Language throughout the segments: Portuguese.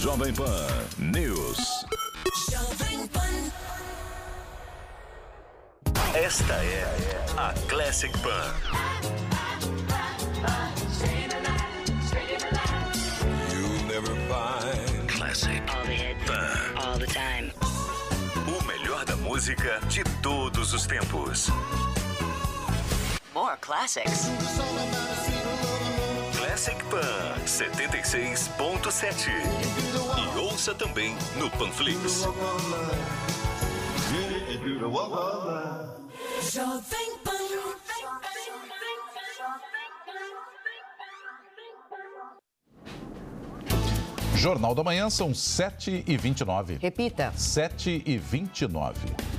Jovem Pan News. Esta é a Classic Pan. You'll never find Classic Pan. All the time. O melhor da música de todos os tempos. More classics. Classic Pan 76.7. E ouça também no Panflix. Jovem Pan. Jornal da Manhã, são 7h29. Repita. 7h29.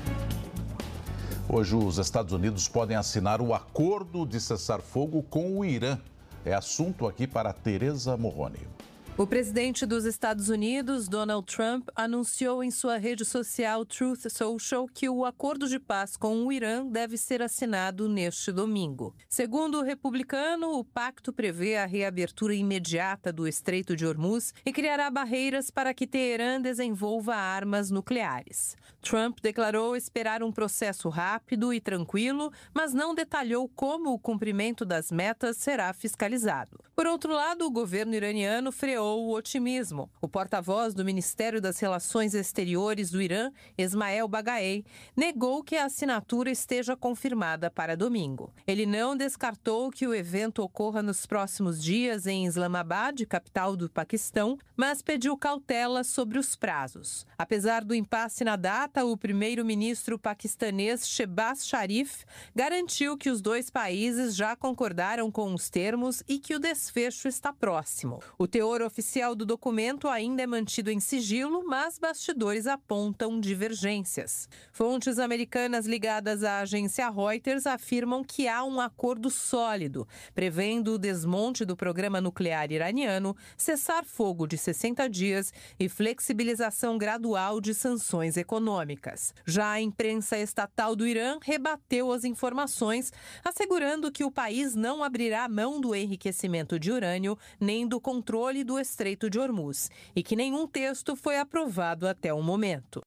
Hoje os Estados Unidos podem assinar o acordo de cessar-fogo com o Irã. É assunto aqui para Tereza Morrone. O presidente dos Estados Unidos, Donald Trump, anunciou em sua rede social Truth Social que o acordo de paz com o Irã deve ser assinado neste domingo. Segundo o republicano, o pacto prevê a reabertura imediata do Estreito de Hormuz e criará barreiras para que Teherã desenvolva armas nucleares. Trump declarou esperar um processo rápido e tranquilo, mas não detalhou como o cumprimento das metas será fiscalizado. Por outro lado, o governo iraniano freou o otimismo. O porta-voz do Ministério das Relações Exteriores do Irã, Esmael Bagaei, negou que a assinatura esteja confirmada para domingo. Ele não descartou que o evento ocorra nos próximos dias em Islamabad, capital do Paquistão, mas pediu cautela sobre os prazos. Apesar do impasse na data, o primeiro-ministro paquistanês Shehbaz Sharif garantiu que os dois países já concordaram com os termos e que o desfecho está próximo. O teor oficial do documento ainda é mantido em sigilo, mas bastidores apontam divergências. Fontes americanas ligadas à agência Reuters afirmam que há um acordo sólido, prevendo o desmonte do programa nuclear iraniano, cessar-fogo de 60 dias e flexibilização gradual de sanções econômicas. Já a imprensa estatal do Irã rebateu as informações, assegurando que o país não abrirá mão do enriquecimento de urânio nem do controle do Estreito de Hormuz e que nenhum texto foi aprovado até o momento.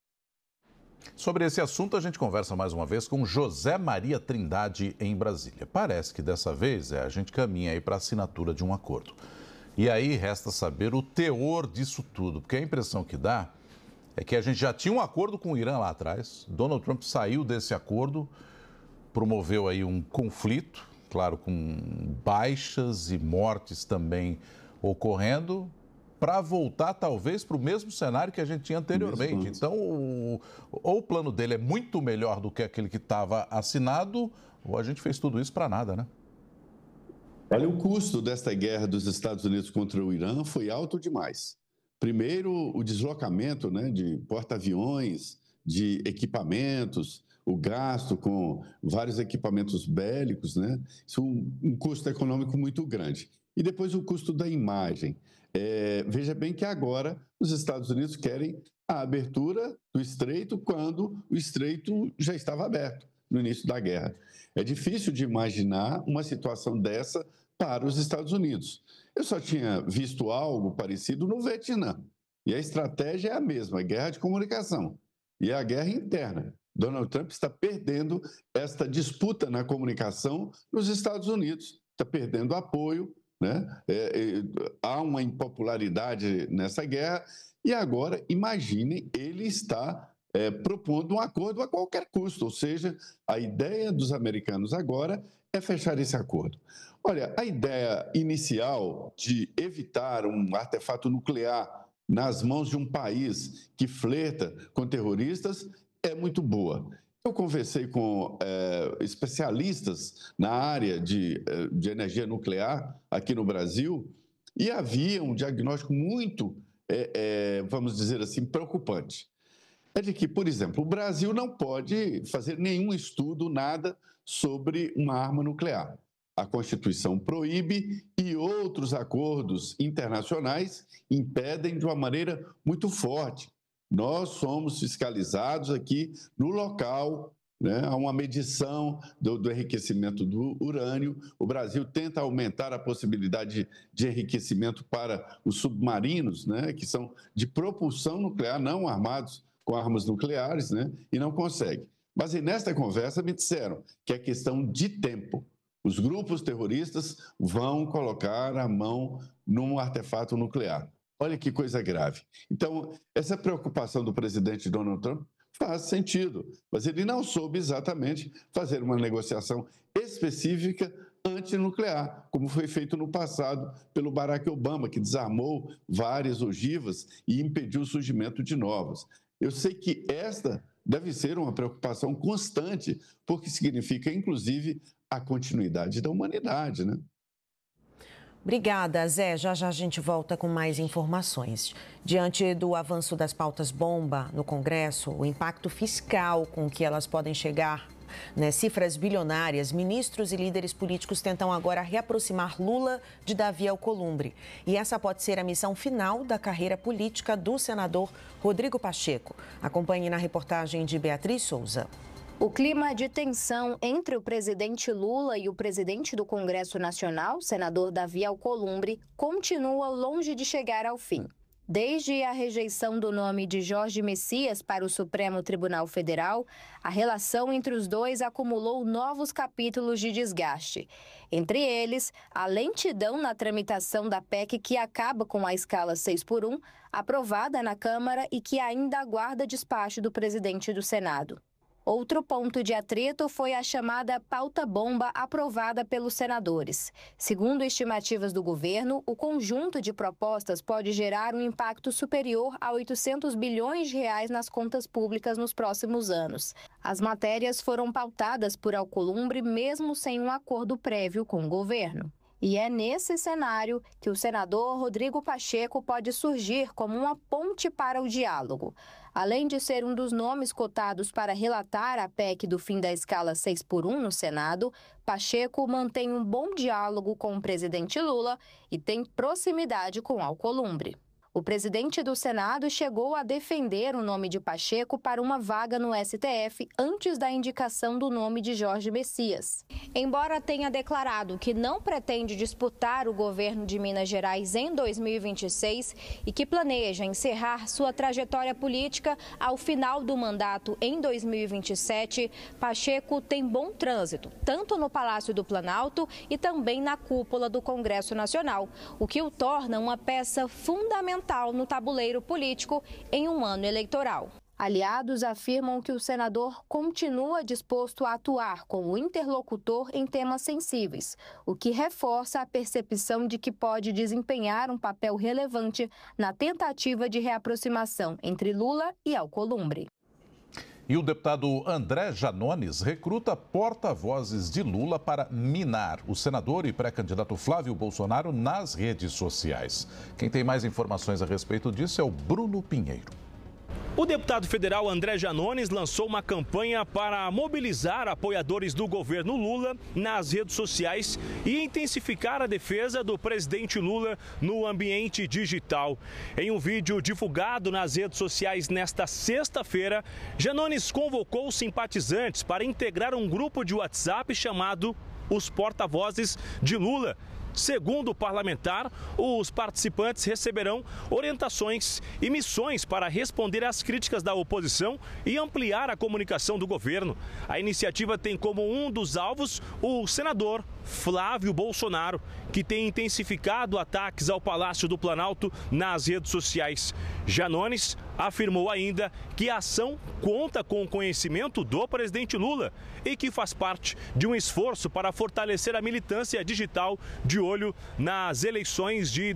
Sobre esse assunto, a gente conversa mais uma vez com José Maria Trindade, em Brasília. Parece que dessa vez a gente caminha aí para a assinatura de um acordo. E aí resta saber o teor disso tudo, porque a impressão que dá é que a gente já tinha um acordo com o Irã lá atrás, Donald Trump saiu desse acordo, promoveu aí um conflito, claro, com baixas e mortes também ocorrendo, para voltar talvez para o mesmo cenário que a gente tinha anteriormente. Então, ou o plano dele é muito melhor do que aquele que estava assinado, ou a gente fez tudo isso para nada, né? Olha, o custo desta guerra dos Estados Unidos contra o Irã foi alto demais. Primeiro, o deslocamento, né, de porta-aviões, de equipamentos, o gasto com vários equipamentos bélicos, né? Isso é um custo econômico muito grande. E depois o custo da imagem. Veja bem que agora os Estados Unidos querem a abertura do Estreito quando o Estreito já estava aberto no início da guerra. É difícil de imaginar uma situação dessa para os Estados Unidos. Eu só tinha visto algo parecido no Vietnã. E a estratégia é a mesma, a guerra de comunicação. E é a guerra interna. Donald Trump está perdendo esta disputa na comunicação nos Estados Unidos. Está perdendo apoio, né? Há uma impopularidade nessa guerra. E agora, imaginem, ele está propondo um acordo a qualquer custo. Ou seja, a ideia dos americanos agora é fechar esse acordo. Olha, a ideia inicial de evitar um artefato nuclear nas mãos de um país que flerta com terroristas é muito boa. Eu conversei com especialistas na área de energia nuclear aqui no Brasil e havia um diagnóstico muito, vamos dizer assim, preocupante. É de que, por exemplo, o Brasil não pode fazer nenhum estudo, nada sobre uma arma nuclear. A Constituição proíbe e outros acordos internacionais impedem de uma maneira muito forte. Nós somos fiscalizados aqui no local né? Há uma medição do enriquecimento do urânio. O Brasil tenta aumentar a possibilidade de enriquecimento para os submarinos, né? Que são de propulsão nuclear, não armados com armas nucleares, né? E não consegue. Mas nesta conversa me disseram que é questão de tempo. Os grupos terroristas vão colocar a mão num artefato nuclear. Olha que coisa grave. Então, essa preocupação do presidente Donald Trump faz sentido, mas ele não soube exatamente fazer uma negociação específica antinuclear, como foi feito no passado pelo Barack Obama, que desarmou várias ogivas e impediu o surgimento de novas. Eu sei que esta deve ser uma preocupação constante, porque significa, inclusive, a continuidade da humanidade, né? Obrigada, Zé. Já já a gente volta com mais informações. Diante do avanço das pautas bomba no Congresso, o impacto fiscal com que elas podem chegar, né, cifras bilionárias, ministros e líderes políticos tentam agora reaproximar Lula de Davi Alcolumbre. E essa pode ser a missão final da carreira política do senador Rodrigo Pacheco. Acompanhe na reportagem de Beatriz Souza. O clima de tensão entre o presidente Lula e o presidente do Congresso Nacional, senador Davi Alcolumbre, continua longe de chegar ao fim. Desde a rejeição do nome de Jorge Messias para o Supremo Tribunal Federal, a relação entre os dois acumulou novos capítulos de desgaste. Entre eles, a lentidão na tramitação da PEC que acaba com a escala 6x1, aprovada na Câmara e que ainda aguarda despacho do presidente do Senado. Outro ponto de atrito foi a chamada pauta-bomba aprovada pelos senadores. Segundo estimativas do governo, o conjunto de propostas pode gerar um impacto superior a 800 bilhões de reais nas contas públicas nos próximos anos. As matérias foram pautadas por Alcolumbre mesmo sem um acordo prévio com o governo. E é nesse cenário que o senador Rodrigo Pacheco pode surgir como uma ponte para o diálogo. Além de ser um dos nomes cotados para relatar a PEC do fim da escala 6x1 no Senado, Pacheco mantém um bom diálogo com o presidente Lula e tem proximidade com Alcolumbre. O presidente do Senado chegou a defender o nome de Pacheco para uma vaga no STF antes da indicação do nome de Jorge Messias. Embora tenha declarado que não pretende disputar o governo de Minas Gerais em 2026 e que planeja encerrar sua trajetória política ao final do mandato em 2027, Pacheco tem bom trânsito, tanto no Palácio do Planalto e também na cúpula do Congresso Nacional, o que o torna uma peça fundamental no tabuleiro político em um ano eleitoral. Aliados afirmam que o senador continua disposto a atuar como interlocutor em temas sensíveis, o que reforça a percepção de que pode desempenhar um papel relevante na tentativa de reaproximação entre Lula e Alcolumbre. E o deputado André Janones recruta porta-vozes de Lula para minar o senador e pré-candidato Flávio Bolsonaro nas redes sociais. Quem tem mais informações a respeito disso é o Bruno Pinheiro. O deputado federal André Janones lançou uma campanha para mobilizar apoiadores do governo Lula nas redes sociais e intensificar a defesa do presidente Lula no ambiente digital. Em um vídeo divulgado nas redes sociais nesta sexta-feira, Janones convocou simpatizantes para integrar um grupo de WhatsApp chamado Os Porta-Vozes de Lula. Segundo o parlamentar, os participantes receberão orientações e missões para responder às críticas da oposição e ampliar a comunicação do governo. A iniciativa tem como um dos alvos o senador Flávio Bolsonaro, que tem intensificado ataques ao Palácio do Planalto nas redes sociais. Janones afirmou ainda que a ação conta com o conhecimento do presidente Lula e que faz parte de um esforço para fortalecer a militância digital de olho nas eleições de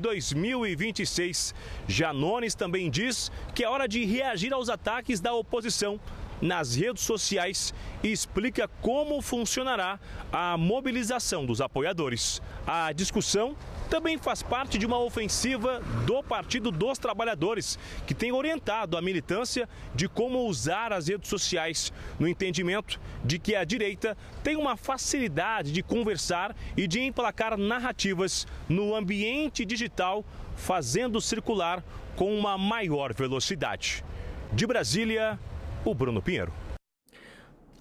2026. Janones também diz que é hora de reagir aos ataques da oposição nas redes sociais e explica como funcionará a mobilização dos apoiadores. A discussão também faz parte de uma ofensiva do Partido dos Trabalhadores, que tem orientado a militância de como usar as redes sociais, no entendimento de que a direita tem uma facilidade de conversar e de emplacar narrativas no ambiente digital, fazendo circular com uma maior velocidade. De Brasília, o Bruno Pinheiro.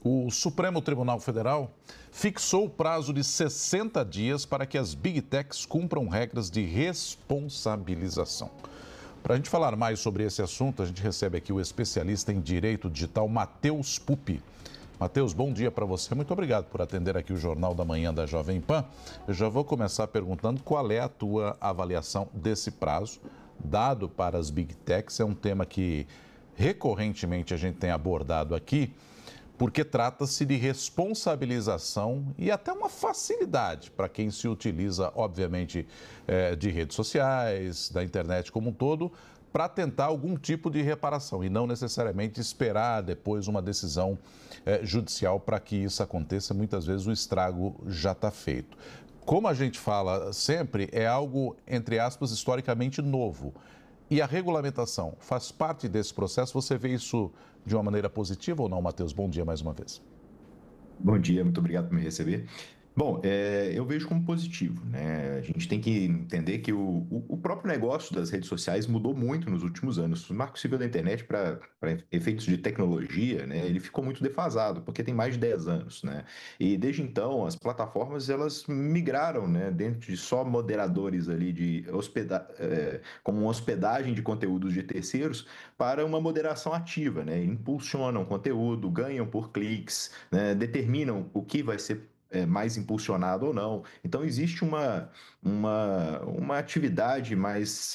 O Supremo Tribunal Federal fixou o prazo de 60 dias para que as Big Techs cumpram regras de responsabilização. Para a gente falar mais sobre esse assunto, a gente recebe aqui o especialista em direito digital, Matheus Pupi. Matheus, bom dia para você. Muito obrigado por atender aqui o Jornal da Manhã da Jovem Pan. Eu já vou começar perguntando qual é a tua avaliação desse prazo dado para as Big Techs. É um tema que recorrentemente a gente tem abordado aqui, porque trata-se de responsabilização e até uma facilidade para quem se utiliza, obviamente, de redes sociais, da internet como um todo, para tentar algum tipo de reparação e não necessariamente esperar depois uma decisão judicial para que isso aconteça. Muitas vezes o estrago já está feito. Como a gente fala sempre, é algo, entre aspas, historicamente novo. E a regulamentação faz parte desse processo? Você vê isso de uma maneira positiva ou não, Matheus? Bom dia mais uma vez. Bom dia, muito obrigado por me receber. Bom, eu vejo como positivo, né? A gente tem que entender que o próprio negócio das redes sociais mudou muito nos últimos anos. O marco civil da internet, para efeitos de tecnologia, né, ele ficou muito defasado, porque tem mais de 10 anos, né? E desde então, as plataformas, elas migraram, né, dentro de só moderadores ali de como uma hospedagem de conteúdos de terceiros para uma moderação ativa, né? Impulsionam conteúdo, ganham por cliques, né, determinam o que vai ser mais impulsionado ou não. Então, existe uma atividade mais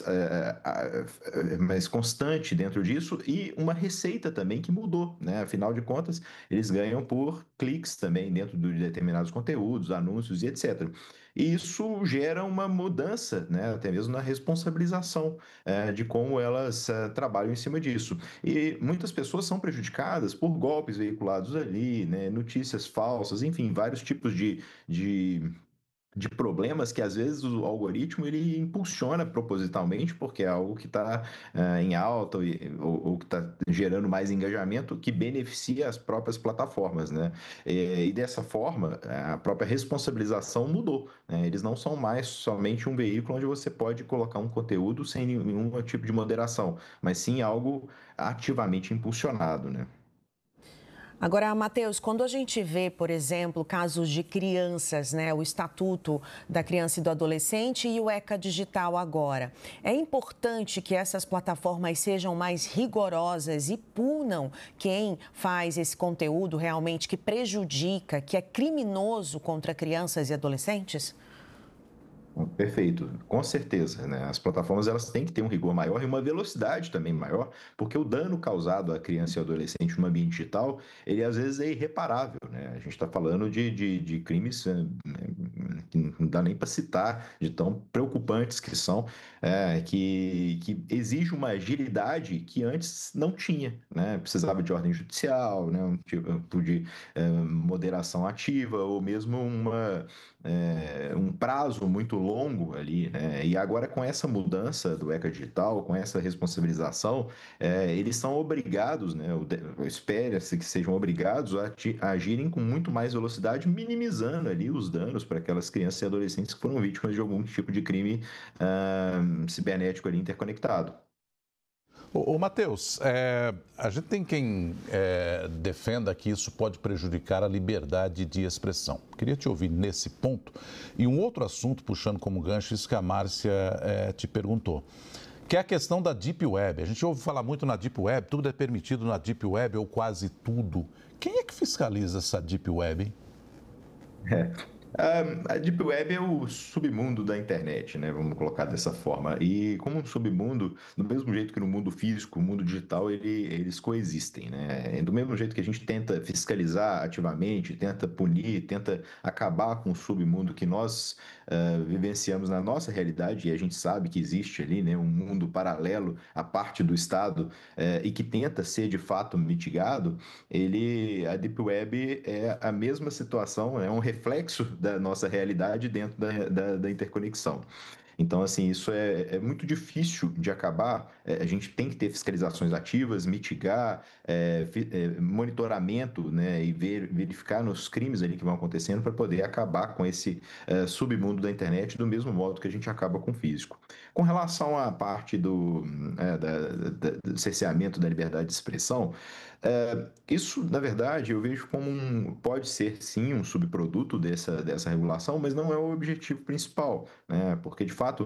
constante dentro disso e uma receita também que mudou, né? Afinal de contas, eles ganham por cliques também dentro de determinados conteúdos, anúncios e etc. E isso gera uma mudança, né, até mesmo na responsabilização de como elas trabalham em cima disso. E muitas pessoas são prejudicadas por golpes veiculados ali, né, notícias falsas, enfim, vários tipos de problemas que às vezes o algoritmo ele impulsiona propositalmente porque é algo que está em alta ou que está gerando mais engajamento que beneficia as próprias plataformas, né? E dessa forma a própria responsabilização mudou, né? Eles não são mais somente um veículo onde você pode colocar um conteúdo sem nenhum tipo de moderação, mas sim algo ativamente impulsionado, né? Agora, Matheus, quando a gente vê, por exemplo, casos de crianças, né, o Estatuto da Criança e do Adolescente e o ECA Digital agora, é importante que essas plataformas sejam mais rigorosas e punam quem faz esse conteúdo realmente que prejudica, que é criminoso contra crianças e adolescentes? Perfeito, com certeza, né? As plataformas elas têm que ter um rigor maior e uma velocidade também maior, porque o dano causado à criança e ao adolescente no ambiente digital, ele às vezes é irreparável, né? A gente está falando de crimes que não dá nem para citar, de tão preocupantes que são, que exige uma agilidade que antes não tinha, né? Precisava de ordem judicial, né? Um tipo de moderação ativa ou mesmo um prazo muito longo ali, né? E agora com essa mudança do ECA Digital, com essa responsabilização, eles são obrigados, né? Espera-se que sejam obrigados a agirem com muito mais velocidade, minimizando ali os danos para aquelas crianças e adolescentes que foram vítimas de algum tipo de crime cibernético ali interconectado. Ô Matheus, a gente tem quem defenda que isso pode prejudicar a liberdade de expressão. Queria te ouvir nesse ponto. E um outro assunto, puxando como gancho, isso que a Márcia te perguntou, que é a questão da Deep Web. A gente ouve falar muito na Deep Web, tudo é permitido na Deep Web, ou quase tudo. Quem é que fiscaliza essa Deep Web, hein? A Deep Web é o submundo da internet, né? Vamos colocar dessa forma. E como um submundo, do mesmo jeito que no mundo físico, o mundo digital, eles coexistem, né? Do mesmo jeito que a gente tenta fiscalizar ativamente, tenta punir, tenta acabar com o submundo que nós vivenciamos na nossa realidade, e a gente sabe que existe ali, né, um mundo paralelo à parte do Estado e que tenta ser de fato mitigado, a Deep Web é a mesma situação, é um reflexo da nossa realidade dentro da interconexão. Então, assim, isso é muito difícil de acabar. A gente tem que ter fiscalizações ativas, mitigar, monitoramento, né, e verificar nos crimes ali que vão acontecendo para poder acabar com esse submundo da internet do mesmo modo que a gente acaba com o físico. Com relação à parte do cerceamento da liberdade de expressão, isso, na verdade, eu vejo como pode ser, sim, um subproduto dessa regulação, mas não é o objetivo principal, né? Porque, de fato,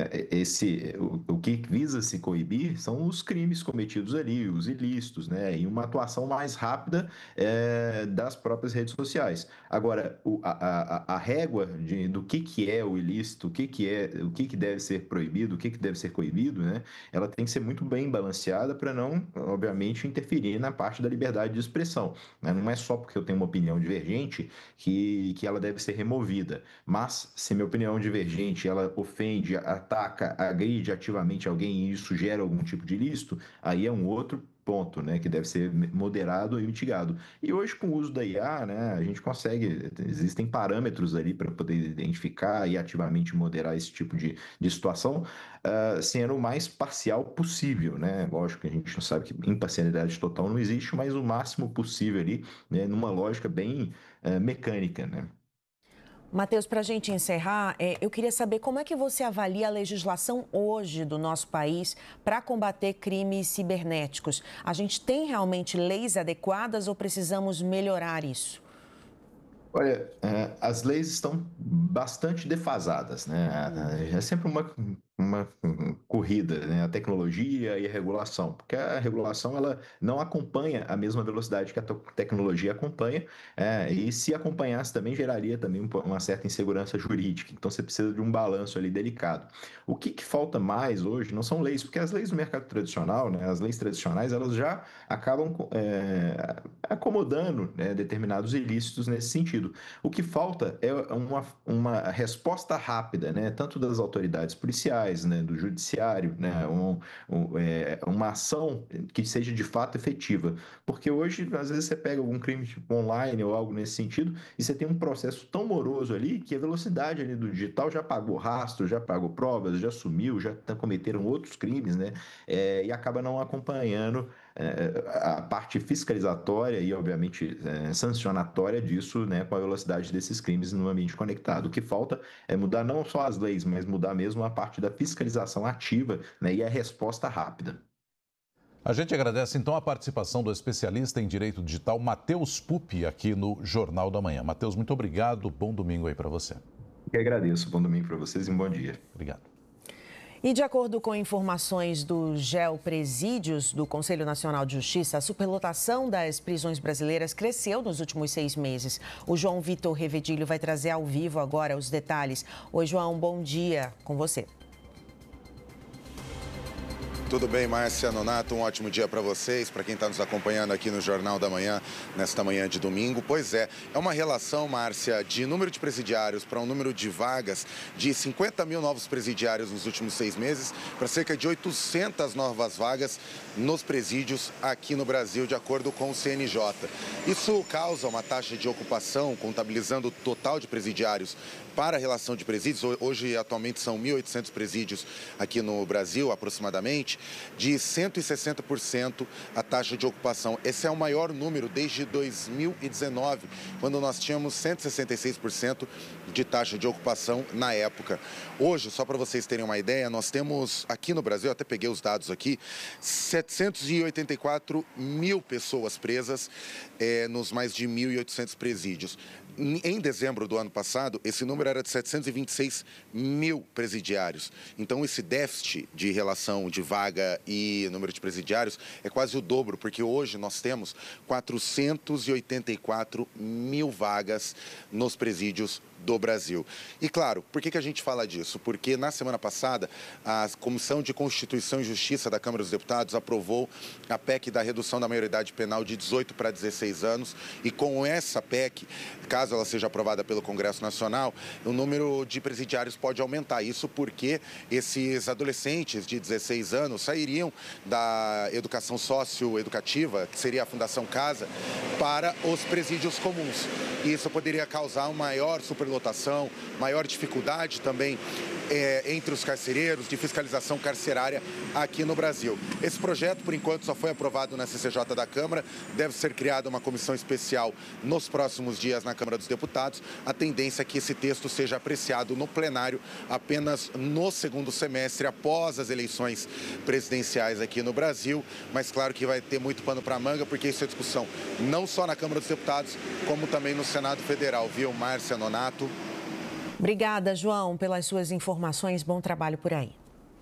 o que visa se coibir são os crimes cometidos ali, os ilícitos, né? E uma atuação mais rápida das próprias redes sociais. Agora, a régua do que é o ilícito, o que deve ser proibido, o que deve ser coibido, né? Ela tem que ser muito bem balanceada para não, obviamente, interferir na parte da liberdade de expressão, né? Não é só porque eu tenho uma opinião divergente que ela deve ser removida, mas se minha opinião divergente ela ofende, ataca, agride ativamente alguém e isso gera algum tipo de ilícito, aí é um outro ponto, né, que deve ser moderado e mitigado. E hoje, com o uso da IA, né, a gente consegue, existem parâmetros ali para poder identificar e ativamente moderar esse tipo de situação, sendo o mais parcial possível, né? Lógico que a gente sabe que imparcialidade total não existe, mas o máximo possível ali, né, numa lógica bem mecânica, né? Matheus, para a gente encerrar, eu queria saber como é que você avalia a legislação hoje do nosso país para combater crimes cibernéticos. A gente tem realmente leis adequadas ou precisamos melhorar isso? Olha, as leis estão bastante defasadas, né? É sempre uma corrida, né? A tecnologia e a regulação, porque a regulação ela não acompanha a mesma velocidade que a tecnologia acompanha, e se acompanhasse também geraria também uma certa insegurança jurídica. Então você precisa de um balanço ali delicado. O que falta mais hoje não são leis, porque as leis do mercado tradicional, né? As leis tradicionais elas já acabam acomodando, né, determinados ilícitos nesse sentido. O que falta é uma resposta rápida, né, tanto das autoridades policiais, né, do judiciário, né, uma ação que seja de fato efetiva. Porque hoje, às vezes, você pega algum crime tipo online ou algo nesse sentido e você tem um processo tão moroso ali que a velocidade ali do digital já pagou rastro, já pagou provas, já sumiu, já cometeram outros crimes, né, e acaba não acompanhando a parte fiscalizatória e, obviamente, sancionatória disso, né, com a velocidade desses crimes no ambiente conectado. O que falta é mudar não só as leis, mas mudar mesmo a parte da fiscalização ativa, né, e a resposta rápida. A gente agradece, então, a participação do especialista em Direito Digital, Matheus Pupi, aqui no Jornal da Manhã. Matheus, muito obrigado. Bom domingo aí para você. Eu agradeço. Bom domingo para vocês e um bom dia. Obrigado. E de acordo com informações do GEL Presídios, do Conselho Nacional de Justiça, a superlotação das prisões brasileiras cresceu nos últimos 6 meses. O João Vitor Revedilho vai trazer ao vivo agora os detalhes. Oi, João, bom dia. Com você. Tudo bem, Márcia Nonato? Um ótimo dia para vocês, para quem está nos acompanhando aqui no Jornal da Manhã, nesta manhã de domingo. Pois é uma relação, Márcia, de número de presidiários para um número de vagas de 50 mil novos presidiários nos últimos 6 meses para cerca de 800 novas vagas nos presídios aqui no Brasil, de acordo com o CNJ. Isso causa uma taxa de ocupação, contabilizando o total de presidiários para a relação de presídios, hoje atualmente são 1.800 presídios aqui no Brasil, aproximadamente, de 160% a taxa de ocupação. Esse é o maior número desde 2019, quando nós tínhamos 166% de taxa de ocupação na época. Hoje, só para vocês terem uma ideia, nós temos aqui no Brasil, até peguei os dados aqui, 784 mil pessoas presas nos mais de 1.800 presídios. Em dezembro do ano passado, esse número era de 726 mil presidiários. Então, esse déficit de relação de vaga e número de presidiários é quase o dobro, porque hoje nós temos 484 mil vagas nos presídios do Brasil. E claro, por que a gente fala disso? Porque na semana passada, a Comissão de Constituição e Justiça da Câmara dos Deputados aprovou a PEC da redução da maioridade penal de 18 para 16 anos e com essa PEC, caso ela seja aprovada pelo Congresso Nacional, o número de presidiários pode aumentar. Isso porque esses adolescentes de 16 anos sairiam da educação socioeducativa, que seria a Fundação Casa, para os presídios comuns. E isso poderia causar uma maior superlotação, maior dificuldade também entre os carcereiros, de fiscalização carcerária aqui no Brasil. Esse projeto, por enquanto, só foi aprovado na CCJ da Câmara. Deve ser criada uma comissão especial nos próximos dias na Câmara dos Deputados. A tendência é que esse texto seja apreciado no plenário apenas no segundo semestre, após as eleições presidenciais aqui no Brasil. Mas claro que vai ter muito pano para manga, porque isso é discussão não só na Câmara dos Deputados, como também no Senado Federal. Viu, Márcia Nonato? Obrigada, João, pelas suas informações. Bom trabalho por aí.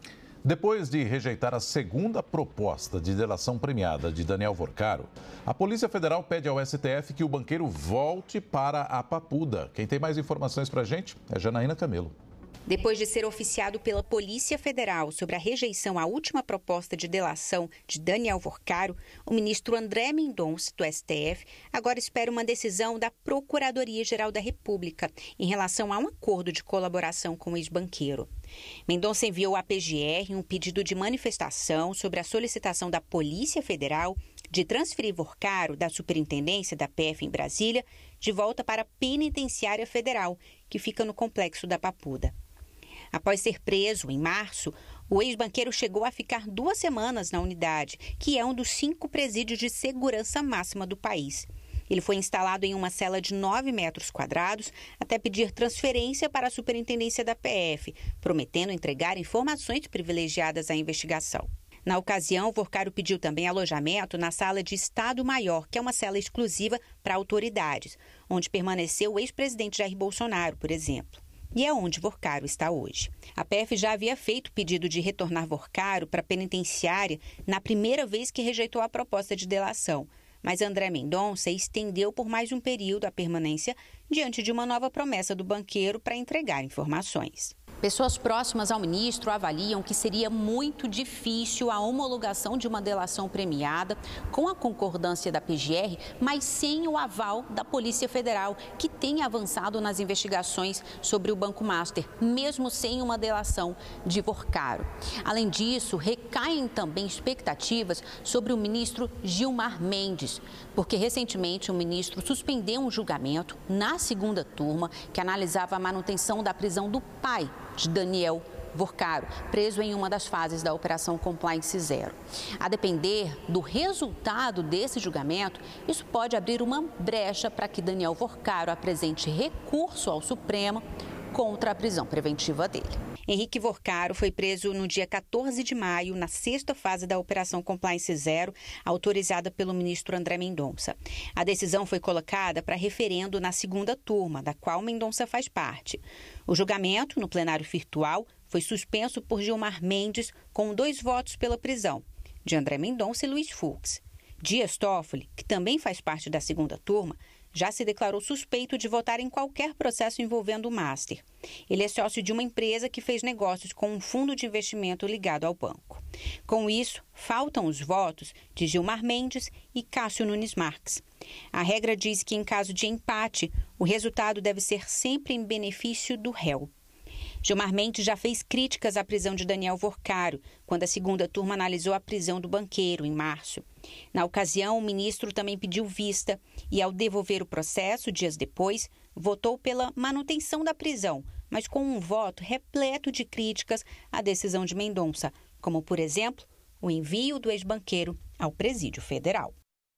Depois de rejeitar a segunda proposta de delação premiada de Daniel Vorcaro, a Polícia Federal pede ao STF que o banqueiro volte para a Papuda. Quem tem mais informações para a gente é Janaína Camelo. Depois de ser oficiado pela Polícia Federal sobre a rejeição à última proposta de delação de Daniel Vorcaro, o ministro André Mendonça, do STF, agora espera uma decisão da Procuradoria-Geral da República em relação a um acordo de colaboração com o ex-banqueiro. Mendonça enviou à PGR um pedido de manifestação sobre a solicitação da Polícia Federal de transferir Vorcaro da Superintendência da PF em Brasília de volta para a Penitenciária Federal, que fica no Complexo da Papuda. Após ser preso em março, o ex-banqueiro chegou a ficar 2 semanas na unidade, que é um dos 5 presídios de segurança máxima do país. Ele foi instalado em uma cela de 9 metros quadrados até pedir transferência para a superintendência da PF, prometendo entregar informações privilegiadas à investigação. Na ocasião, Vorcaro pediu também alojamento na Sala de Estado Maior, que é uma cela exclusiva para autoridades, onde permaneceu o ex-presidente Jair Bolsonaro, por exemplo. E é onde Vorcaro está hoje. A PF já havia feito pedido de retornar Vorcaro para a penitenciária na primeira vez que rejeitou a proposta de delação. Mas André Mendonça estendeu por mais um período a permanência diante de uma nova promessa do banqueiro para entregar informações. Pessoas próximas ao ministro avaliam que seria muito difícil a homologação de uma delação premiada com a concordância da PGR, mas sem o aval da Polícia Federal, que tem avançado nas investigações sobre o Banco Master, mesmo sem uma delação de Vorcaro. Além disso, recaem também expectativas sobre o ministro Gilmar Mendes, porque recentemente o ministro suspendeu um julgamento na segunda turma que analisava a manutenção da prisão do pai de Daniel Vorcaro, preso em uma das fases da Operação Compliance Zero. A depender do resultado desse julgamento, isso pode abrir uma brecha para que Daniel Vorcaro apresente recurso ao Supremo contra a prisão preventiva dele. Henrique Vorcaro foi preso no dia 14 de maio, na 6ª fase da Operação Compliance Zero, autorizada pelo ministro André Mendonça. A decisão foi colocada para referendo na segunda turma, da qual Mendonça faz parte. O julgamento, no plenário virtual, foi suspenso por Gilmar Mendes, com 2 votos pela prisão, de André Mendonça e Luiz Fux. Dias Toffoli, que também faz parte da segunda turma, já se declarou suspeito de votar em qualquer processo envolvendo o Master. Ele é sócio de uma empresa que fez negócios com um fundo de investimento ligado ao banco. Com isso, faltam os votos de Gilmar Mendes e Cássio Nunes Marques. A regra diz que, em caso de empate, o resultado deve ser sempre em benefício do réu. Gilmar Mendes já fez críticas à prisão de Daniel Vorcaro, quando a segunda turma analisou a prisão do banqueiro, em março. Na ocasião, o ministro também pediu vista e, ao devolver o processo, dias depois, votou pela manutenção da prisão, mas com um voto repleto de críticas à decisão de Mendonça, como, por exemplo, o envio do ex-banqueiro ao Presídio Federal.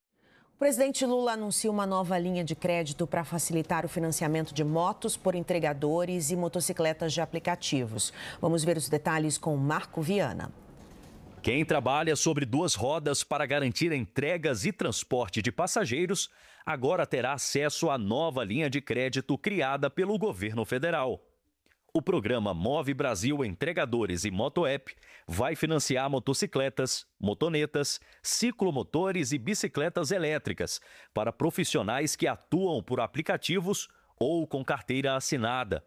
O presidente Lula anuncia uma nova linha de crédito para facilitar o financiamento de motos por entregadores e motocicletas de aplicativos. Vamos ver os detalhes com Marco Viana. Quem trabalha sobre 2 rodas para garantir entregas e transporte de passageiros agora terá acesso à nova linha de crédito criada pelo governo federal. O programa Move Brasil Entregadores e MotoApp vai financiar motocicletas, motonetas, ciclomotores e bicicletas elétricas para profissionais que atuam por aplicativos ou com carteira assinada.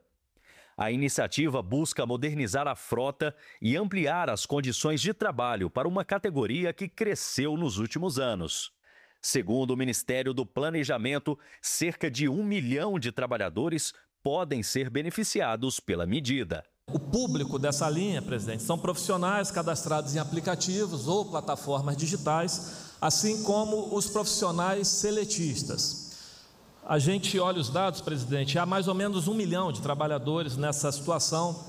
A iniciativa busca modernizar a frota e ampliar as condições de trabalho para uma categoria que cresceu nos últimos anos. Segundo o Ministério do Planejamento, cerca de 1 milhão de trabalhadores podem ser beneficiados pela medida. O público dessa linha, presidente, são profissionais cadastrados em aplicativos ou plataformas digitais, assim como os profissionais seletistas. A gente olha os dados, presidente, há mais ou menos 1 milhão de trabalhadores nessa situação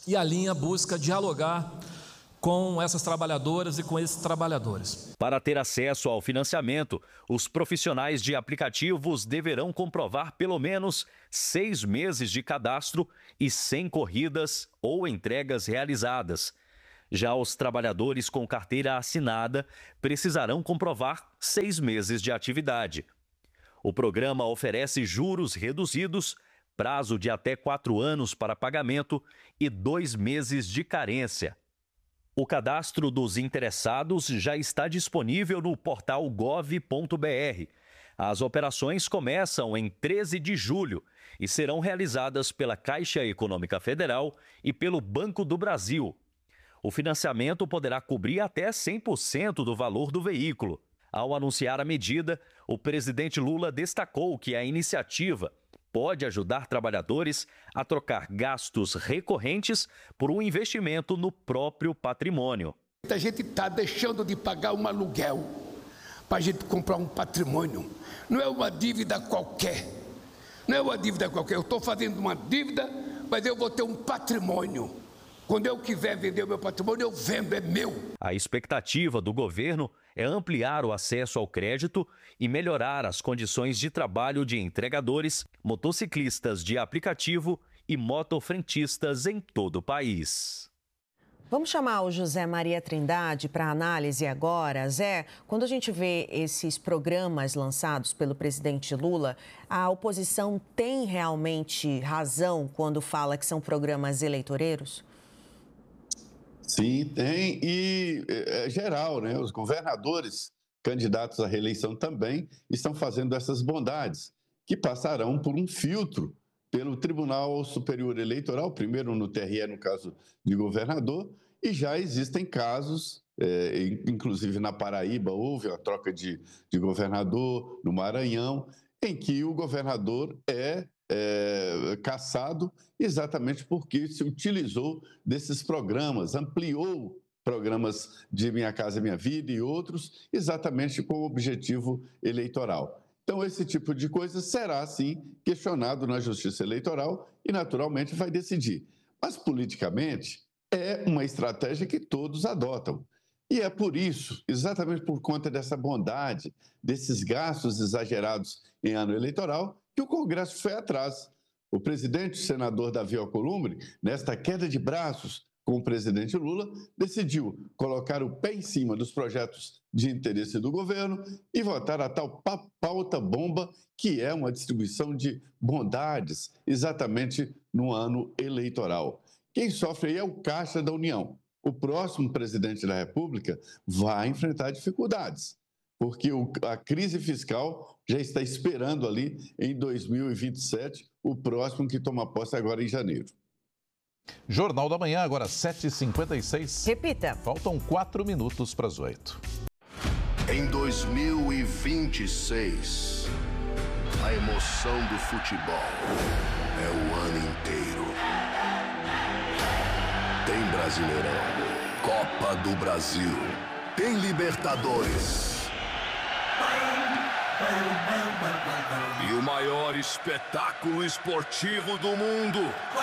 E a linha busca dialogar com essas trabalhadoras e com esses trabalhadores. Para ter acesso ao financiamento, os profissionais de aplicativos deverão comprovar pelo menos 6 meses de cadastro e 100 corridas ou entregas realizadas. Já os trabalhadores com carteira assinada precisarão comprovar 6 meses de atividade. O programa oferece juros reduzidos, prazo de até 4 anos para pagamento e 2 meses de carência. O cadastro dos interessados já está disponível no portal gov.br. As operações começam em 13 de julho e serão realizadas pela Caixa Econômica Federal e pelo Banco do Brasil. O financiamento poderá cobrir até 100% do valor do veículo. Ao anunciar a medida, o presidente Lula destacou que a iniciativa pode ajudar trabalhadores a trocar gastos recorrentes por um investimento no próprio patrimônio. A gente está deixando de pagar um aluguel para a gente comprar um patrimônio. Não é uma dívida qualquer. Não é uma dívida qualquer. Eu estou fazendo uma dívida, mas eu vou ter um patrimônio. Quando eu quiser vender o meu patrimônio, eu vendo, é meu. A expectativa do governo é ampliar o acesso ao crédito e melhorar as condições de trabalho de entregadores, motociclistas de aplicativo e motofrentistas em todo o país. Vamos chamar o José Maria Trindade para análise agora. Zé, quando a gente vê esses programas lançados pelo presidente Lula, a oposição tem realmente razão quando fala que são programas eleitoreiros? Sim, tem, e é geral, né? Os governadores candidatos à reeleição também estão fazendo essas bondades, que passarão por um filtro pelo Tribunal Superior Eleitoral, primeiro no TRE, no caso de governador, e já existem casos, inclusive na Paraíba houve a troca de governador, no Maranhão, em que o governador é cassado exatamente porque se utilizou desses programas, ampliou programas de Minha Casa Minha Vida e outros, exatamente com o objetivo eleitoral. Então, esse tipo de coisa será, sim, questionado na Justiça Eleitoral e, naturalmente, vai decidir. Mas, politicamente, é uma estratégia que todos adotam. E é por isso, exatamente por conta dessa bondade, desses gastos exagerados em ano eleitoral, que o Congresso foi atrás. O presidente, o senador Davi Alcolumbre, nesta queda de braços com o presidente Lula, decidiu colocar o pé em cima dos projetos de interesse do governo e votar a tal pauta bomba, que é uma distribuição de bondades exatamente no ano eleitoral. Quem sofre aí é o Caixa da União. O próximo presidente da República vai enfrentar dificuldades, porque a crise fiscal já está esperando ali em 2027, o próximo que toma posse agora em janeiro. Jornal da Manhã, agora 7h56. Repita. Faltam 4 minutos para as 8. Em 2026, a emoção do futebol é o ano inteiro. Tem Brasileirão, Copa do Brasil, tem Libertadores. E o maior espetáculo esportivo do mundo.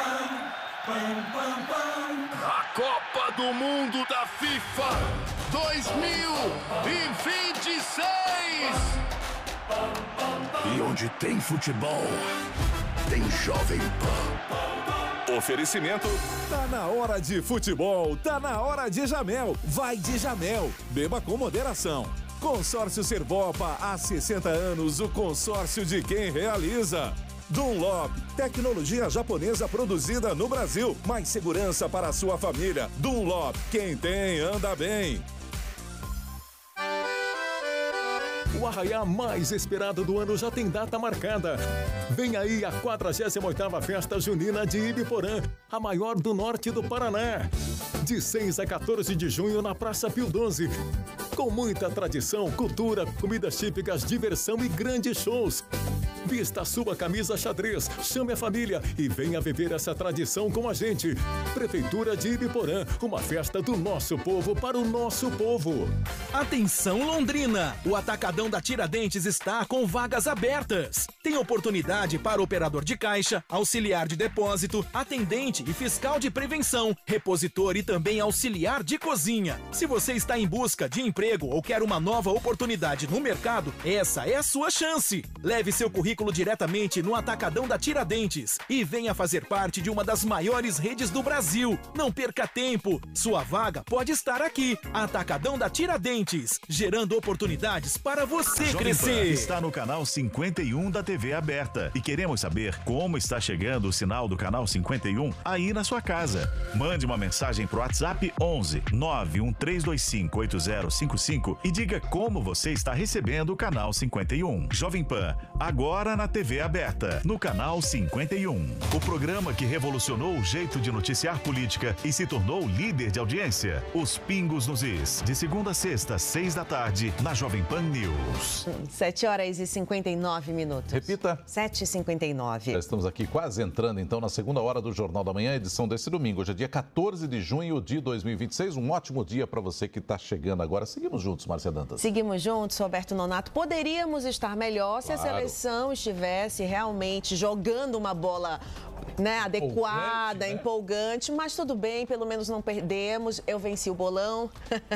A Copa do Mundo da FIFA 2026. E onde tem futebol, tem Jovem Pan. Oferecimento. Tá na hora de futebol, tá na hora de Jamel. Vai de Jamel, beba com moderação. Consórcio Servopa, há 60 anos, o consórcio de quem realiza. Dunlop, tecnologia japonesa produzida no Brasil, mais segurança para a sua família. Dunlop, quem tem, anda bem. O arraiá mais esperado do ano já tem data marcada. Vem aí a 48ª Festa Junina de Ibiporã, a maior do norte do Paraná. De 6 a 14 de junho na Praça Pio XII. Com muita tradição, cultura, comidas típicas, diversão e grandes shows. Vista a sua camisa xadrez, chame a família e venha viver essa tradição com a gente. Prefeitura de Ibiporã, uma festa do nosso povo para o nosso povo. Atenção Londrina, o Atacadão da Tiradentes está com vagas abertas. Tem oportunidade para operador de caixa, auxiliar de depósito, atendente e fiscal de prevenção, repositor e também auxiliar de cozinha. Se você está em busca de emprego ou quer uma nova oportunidade no mercado, essa é a sua chance. Leve seu currículo diretamente no Atacadão da Tiradentes e venha fazer parte de uma das maiores redes do Brasil. Não perca tempo, sua vaga pode estar aqui. Atacadão da Tiradentes, gerando oportunidades para você Jovem crescer. Pan está no canal 51 da TV aberta e queremos saber como está chegando o sinal do canal 51 aí na sua casa. Mande uma mensagem pro WhatsApp 11 91325 8055 e diga como você está recebendo o canal 51. Jovem Pan, agora na TV aberta, no canal 51. O programa que revolucionou o jeito de noticiar política e se tornou líder de audiência. Os Pingos nos Is, de segunda a sexta, 6 da tarde, na Jovem Pan News. 7h59. Repita. 7h59. Já estamos aqui quase entrando, então, na segunda hora do Jornal da Manhã, edição desse domingo. Hoje é dia 14 de junho de 2026. Um ótimo dia para você que está chegando agora. Seguimos juntos, Márcia Dantas. Seguimos juntos, Roberto Nonato. Poderíamos estar melhor se a seleção estivesse realmente jogando uma bola, né, adequada, empolgante, mas tudo bem, pelo menos não perdemos. Eu venci o bolão.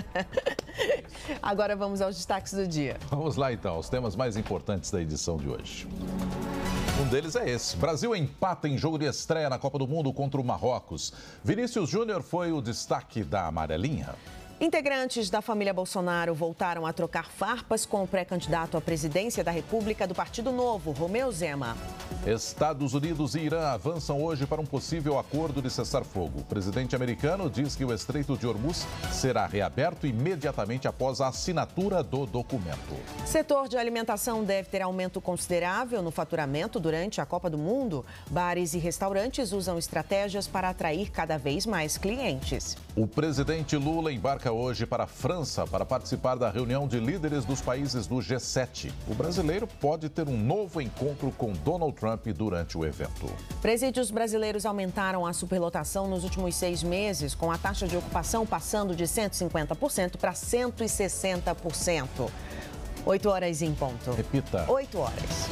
Agora vamos aos destaques do dia. Vamos lá, então, os temas mais importantes da edição de hoje. Um deles é esse. Brasil empata em jogo de estreia na Copa do Mundo contra o Marrocos. Vinícius Júnior foi o destaque da amarelinha. Integrantes da família Bolsonaro voltaram a trocar farpas com o pré-candidato à presidência da República do Partido Novo, Romeu Zema. Estados Unidos e Irã avançam hoje para um possível acordo de cessar-fogo. O presidente americano diz que o Estreito de Hormuz será reaberto imediatamente após a assinatura do documento. Setor de alimentação deve ter aumento considerável no faturamento durante a Copa do Mundo. Bares e restaurantes usam estratégias para atrair cada vez mais clientes. O presidente Lula embarca hoje para a França para participar da reunião de líderes dos países do G7. O brasileiro pode ter um novo encontro com Donald Trump durante o evento. Presídios brasileiros aumentaram a superlotação nos últimos 6 meses, com a taxa de ocupação passando de 150% para 160%. 8 horas em ponto. Repita. 8 horas.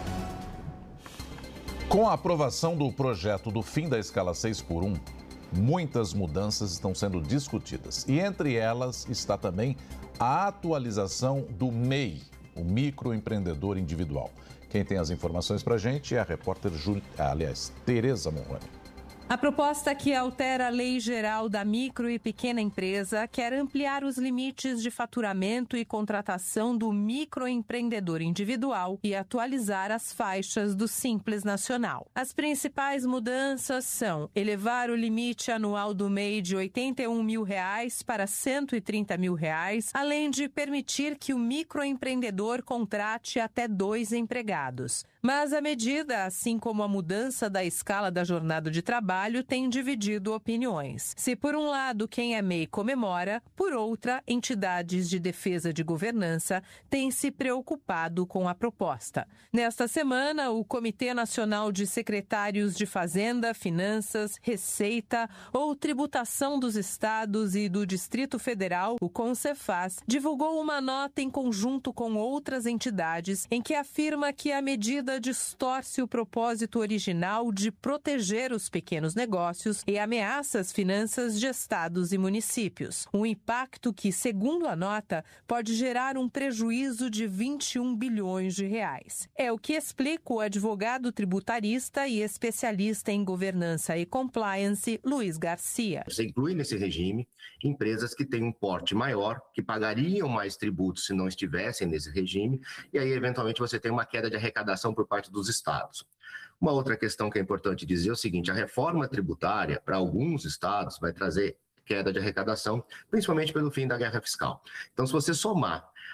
Com a aprovação do projeto do fim da escala 6x1, muitas mudanças estão sendo discutidas. E entre elas está também a atualização do MEI, o microempreendedor individual. Quem tem as informações para a gente é a repórter Tereza Monrone. A proposta que altera a Lei Geral da Micro e Pequena Empresa quer ampliar os limites de faturamento e contratação do microempreendedor individual e atualizar as faixas do Simples Nacional. As principais mudanças são elevar o limite anual do MEI de R$ 81 mil para R$ 130 mil, além de permitir que o microempreendedor contrate até 2 empregados. Mas a medida, assim como a mudança da escala da jornada de trabalho, tem dividido opiniões. Se, por um lado, quem é MEI comemora, por outra, entidades de defesa de governança têm se preocupado com a proposta. Nesta semana, o Comitê Nacional de Secretários de Fazenda, Finanças, Receita ou Tributação dos Estados e do Distrito Federal, o CONCEFAS, divulgou uma nota em conjunto com outras entidades em que afirma que a medida distorce o propósito original de proteger os pequenos negócios e ameaça as finanças de estados e municípios. Um impacto que, segundo a nota, pode gerar um prejuízo de 21 bilhões de reais. É o que explica o advogado tributarista e especialista em governança e compliance, Luiz Garcia. Você inclui nesse regime empresas que têm um porte maior, que pagariam mais tributos se não estivessem nesse regime, e aí, eventualmente, você tem uma queda de arrecadação por parte dos estados. Uma outra questão que é importante dizer é o seguinte: a reforma tributária, para alguns estados, vai trazer queda de arrecadação, principalmente pelo fim da guerra fiscal. Então, se você somar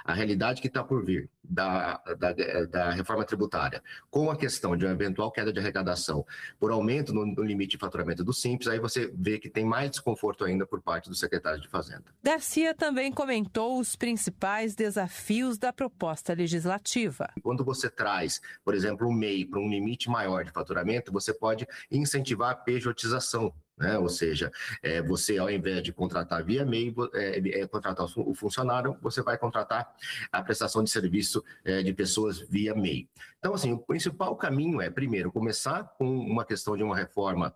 a realidade que está por vir da reforma tributária, com a questão de uma eventual queda de arrecadação por aumento no limite de faturamento do Simples, aí você vê que tem mais desconforto ainda por parte do secretário de Fazenda. Garcia também comentou os principais desafios da proposta legislativa. Quando você traz, por exemplo, o MEI para um limite maior de faturamento, você pode incentivar a pejotização. Ou seja, você, ao invés de contratar via MEI, contratar o funcionário, você vai contratar a prestação de serviço de pessoas via MEI. Então, assim, o principal caminho é, primeiro, começar com uma questão de uma reforma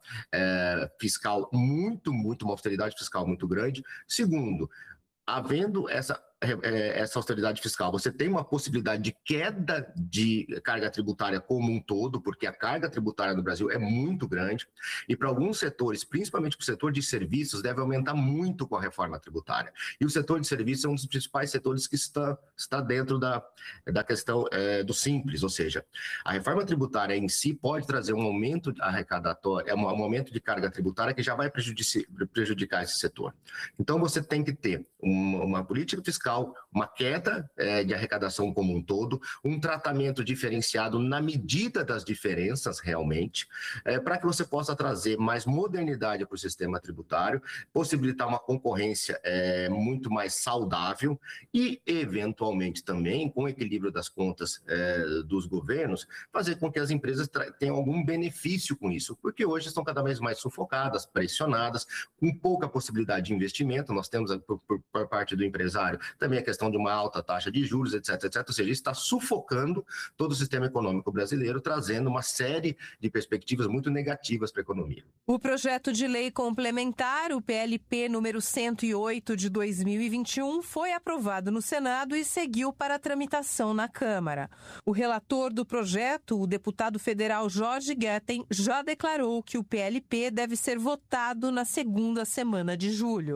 fiscal uma austeridade fiscal muito grande. Segundo, havendo essa austeridade fiscal, você tem uma possibilidade de queda de carga tributária como um todo, porque a carga tributária no Brasil é muito grande, e para alguns setores, principalmente para o setor de serviços, deve aumentar muito com a reforma tributária. E o setor de serviços é um dos principais setores que está dentro da questão do Simples, ou seja, a reforma tributária em si pode trazer um aumento arrecadatório, um aumento de carga tributária que já vai prejudicar esse setor. Então, você tem que ter uma política fiscal, uma queda de arrecadação como um todo, um tratamento diferenciado na medida das diferenças realmente, para que você possa trazer mais modernidade para o sistema tributário, possibilitar uma concorrência muito mais saudável e, eventualmente, também, com o equilíbrio das contas dos governos, fazer com que as empresas tenham algum benefício com isso, porque hoje estão cada vez mais sufocadas, pressionadas, com pouca possibilidade de investimento. Nós temos, por parte do empresário, também a questão de uma alta taxa de juros, etc, etc. Ou seja, isso está sufocando todo o sistema econômico brasileiro, trazendo uma série de perspectivas muito negativas para a economia. O projeto de lei complementar, o PLP número 108 de 2021, foi aprovado no Senado e seguiu para a tramitação na Câmara. O relator do projeto, o deputado federal Jorge Guetem, já declarou que o PLP deve ser votado na segunda semana de julho.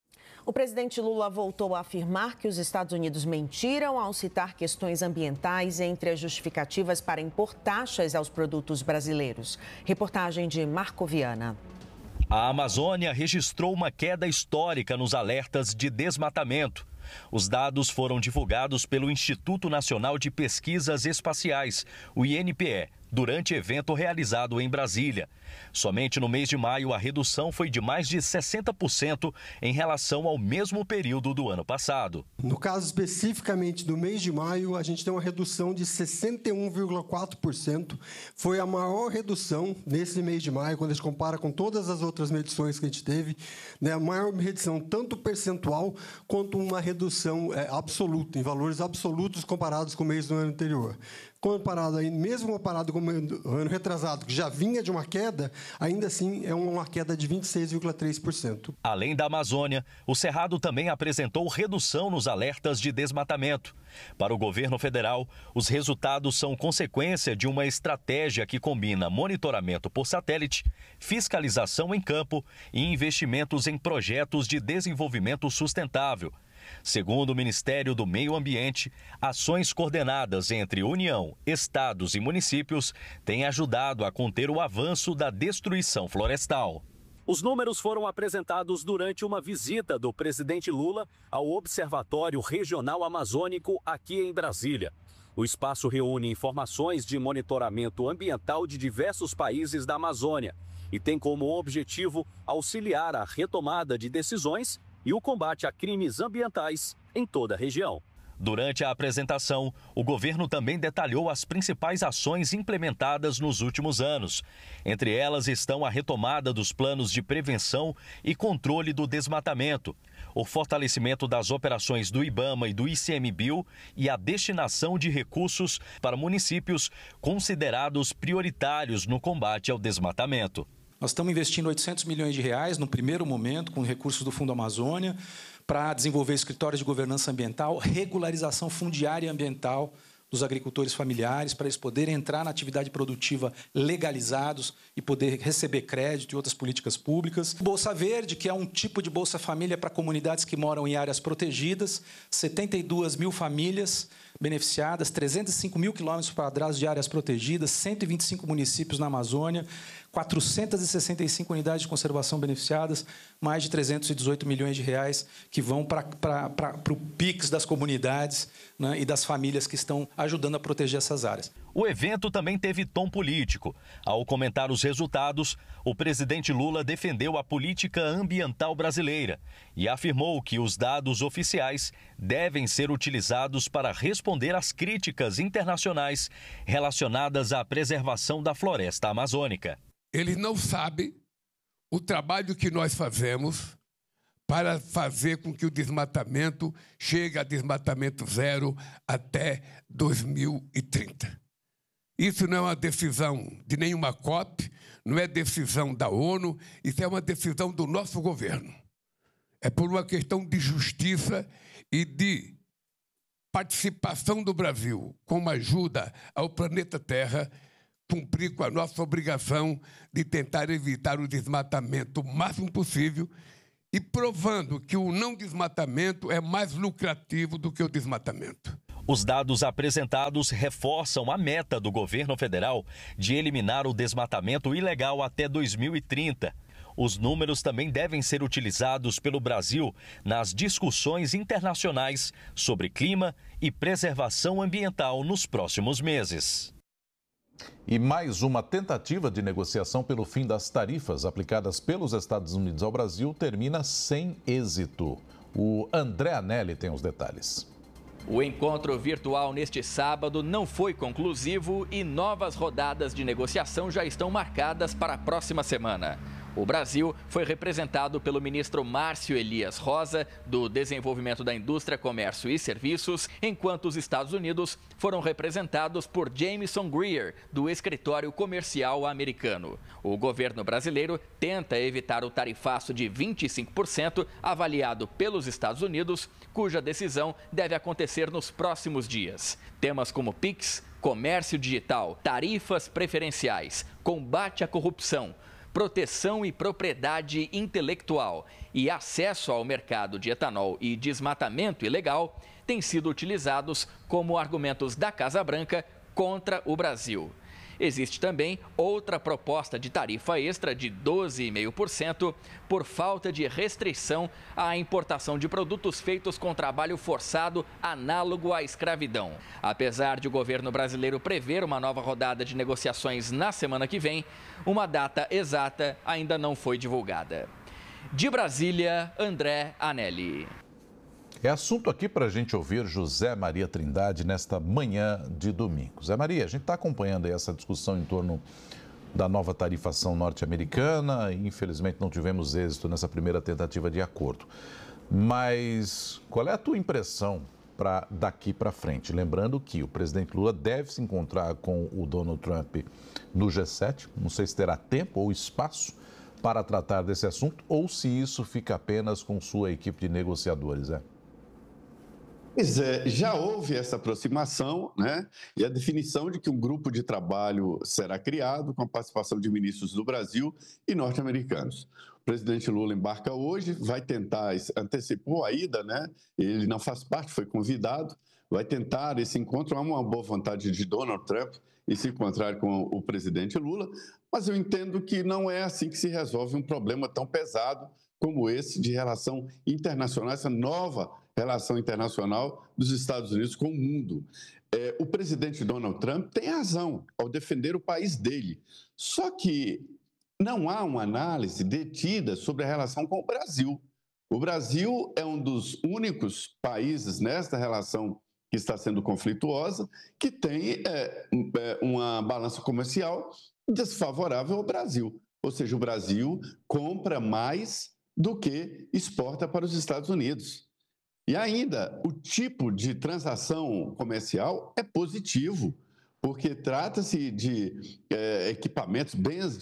O presidente Lula voltou a afirmar que os Estados Unidos mentiram ao citar questões ambientais entre as justificativas para impor taxas aos produtos brasileiros. Reportagem de Marco Viana. A Amazônia registrou uma queda histórica nos alertas de desmatamento. Os dados foram divulgados pelo Instituto Nacional de Pesquisas Espaciais, o INPE, durante evento realizado em Brasília. Somente no mês de maio, a redução foi de mais de 60% em relação ao mesmo período do ano passado. No caso especificamente do mês de maio, a gente tem uma redução de 61,4%. Foi a maior redução nesse mês de maio, quando a gente compara com todas as outras medições que a gente teve, né? A maior redução, tanto percentual, quanto uma redução absoluta, em valores absolutos comparados com o mês do ano anterior. Mesmo comparado com o ano retrasado, que já vinha de uma queda, ainda assim é uma queda de 26,3%. Além da Amazônia, o Cerrado também apresentou redução nos alertas de desmatamento. Para o governo federal, os resultados são consequência de uma estratégia que combina monitoramento por satélite, fiscalização em campo e investimentos em projetos de desenvolvimento sustentável. Segundo o Ministério do Meio Ambiente, ações coordenadas entre União, estados e municípios têm ajudado a conter o avanço da destruição florestal. Os números foram apresentados durante uma visita do presidente Lula ao Observatório Regional Amazônico aqui em Brasília. O espaço reúne informações de monitoramento ambiental de diversos países da Amazônia e tem como objetivo auxiliar a retomada de decisões e o combate a crimes ambientais em toda a região. Durante a apresentação, o governo também detalhou as principais ações implementadas nos últimos anos. Entre elas estão a retomada dos planos de prevenção e controle do desmatamento, o fortalecimento das operações do IBAMA e do ICMBio e a destinação de recursos para municípios considerados prioritários no combate ao desmatamento. Nós estamos investindo R$800 milhões no primeiro momento, com recursos do Fundo Amazônia, para desenvolver escritórios de governança ambiental, regularização fundiária e ambiental dos agricultores familiares, para eles poderem entrar na atividade produtiva legalizados e poder receber crédito e outras políticas públicas. Bolsa Verde, que é um tipo de Bolsa Família para comunidades que moram em áreas protegidas, 72 mil famílias beneficiadas, 305 mil quilômetros quadrados de áreas protegidas, 125 municípios na Amazônia, 465 unidades de conservação beneficiadas, mais de 318 milhões de reais que vão para o PIX das comunidades, né, e das famílias que estão ajudando a proteger essas áreas. O evento também teve tom político. Ao comentar os resultados, o presidente Lula defendeu a política ambiental brasileira e afirmou que os dados oficiais devem ser utilizados para responder às críticas internacionais relacionadas à preservação da floresta amazônica. Eles não sabem o trabalho que nós fazemos para fazer com que o desmatamento chegue a desmatamento zero até 2030. Isso não é uma decisão de nenhuma COP, não é decisão da ONU, isso é uma decisão do nosso governo. É por uma questão de justiça e de participação do Brasil como ajuda ao planeta Terra cumprir com a nossa obrigação de tentar evitar o desmatamento o máximo possível e provando que o não desmatamento é mais lucrativo do que o desmatamento. Os dados apresentados reforçam a meta do governo federal de eliminar o desmatamento ilegal até 2030. Os números também devem ser utilizados pelo Brasil nas discussões internacionais sobre clima e preservação ambiental nos próximos meses. E mais uma tentativa de negociação pelo fim das tarifas aplicadas pelos Estados Unidos ao Brasil termina sem êxito. O André Anelli tem os detalhes. O encontro virtual neste sábado não foi conclusivo e novas rodadas de negociação já estão marcadas para a próxima semana. O Brasil foi representado pelo ministro Márcio Elias Rosa, do Desenvolvimento da Indústria, Comércio e Serviços, enquanto os Estados Unidos foram representados por Jameson Greer, do Escritório Comercial Americano. O governo brasileiro tenta evitar o tarifaço de 25% avaliado pelos Estados Unidos, cuja decisão deve acontecer nos próximos dias. Temas como PIX, comércio digital, tarifas preferenciais, combate à corrupção, proteção e propriedade intelectual e acesso ao mercado de etanol e desmatamento ilegal têm sido utilizados como argumentos da Casa Branca contra o Brasil. Existe também outra proposta de tarifa extra de 12,5% por falta de restrição à importação de produtos feitos com trabalho forçado análogo à escravidão. Apesar de o governo brasileiro prever uma nova rodada de negociações na semana que vem, uma data exata ainda não foi divulgada. De Brasília, André Anelli. É assunto aqui para a gente ouvir José Maria Trindade nesta manhã de domingo. Zé Maria, a gente está acompanhando aí essa discussão em torno da nova tarifação norte-americana e infelizmente não tivemos êxito nessa primeira tentativa de acordo. Mas qual é a tua impressão para daqui para frente? Lembrando que o presidente Lula deve se encontrar com o Donald Trump no G7, não sei se terá tempo ou espaço para tratar desse assunto ou se isso fica apenas com sua equipe de negociadores, Pois é, já houve essa aproximação, né? E a definição de que um grupo de trabalho será criado com a participação de ministros do Brasil e norte-americanos. O presidente Lula embarca hoje, vai tentar, antecipou a ida, né? Ele não faz parte, foi convidado, vai tentar esse encontro. Há uma boa vontade de Donald Trump em se encontrar com o presidente Lula, mas eu entendo que não é assim que se resolve um problema tão pesado como esse de relação internacional, essa nova relação internacional dos Estados Unidos com o mundo. O presidente Donald Trump tem razão ao defender o país dele, só que não há uma análise detida sobre a relação com o Brasil. O Brasil é um dos únicos países nesta relação que está sendo conflituosa que tem uma balança comercial desfavorável ao Brasil. Ou seja, o Brasil compra mais do que exporta para os Estados Unidos. E ainda, o tipo de transação comercial é positivo, porque trata-se de equipamentos, bens